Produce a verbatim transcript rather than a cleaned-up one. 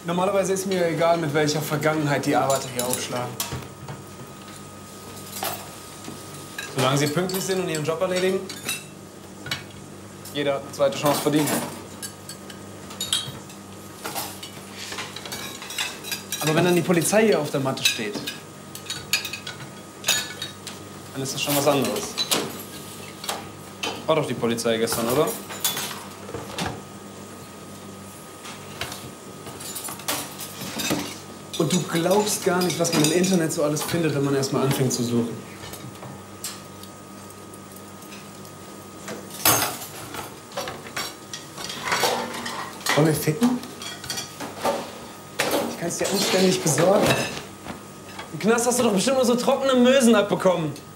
Normalerweise ist mir egal, mit welcher Vergangenheit die Arbeiter hier aufschlagen. Solange sie pünktlich sind und ihren Job erledigen, jeder zweite Chance verdient. Aber wenn dann die Polizei hier auf der Matte steht, dann ist das schon was anderes. War doch die Polizei gestern, oder? Und du glaubst gar nicht, was man im Internet so alles findet, wenn man erst mal anfängt zu suchen. Wollen wir ficken? Ich kann es dir anständig besorgen. Im Knast hast du doch bestimmt nur so trockene Mösen abbekommen.